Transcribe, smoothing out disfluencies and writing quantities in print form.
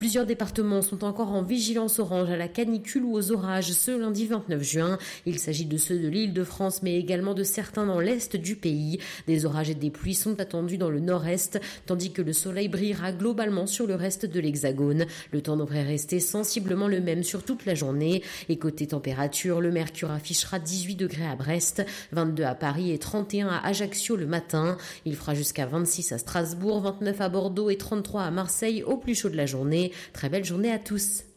Plusieurs départements sont encore en vigilance orange à la canicule ou aux orages ce lundi 29 juin. Il s'agit de ceux de l'Île-de-France mais également de certains dans l'est du pays. Des orages et des pluies sont attendus dans le nord-est tandis que le soleil brillera globalement sur le reste de l'hexagone. Le temps devrait rester sensiblement le même sur toute la journée. Et côté température, le mercure affichera 18 degrés à Brest, 22 à Paris et 31 à Ajaccio le matin. Il fera jusqu'à 26 à Strasbourg, 29 à Bordeaux et 33 à Marseille au plus chaud de la journée. Très belle journée à tous.